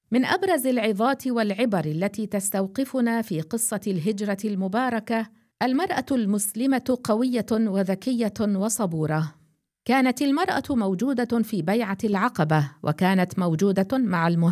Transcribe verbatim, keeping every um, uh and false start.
من أبرز العظات والعبر التي تستوقفنا في قصة الهجرة المباركة المرأة المسلمة قوية وذكية وصبورة. كانت المرأة موجودة في بيعة العقبة، وكانت موجودة مع المهاجرين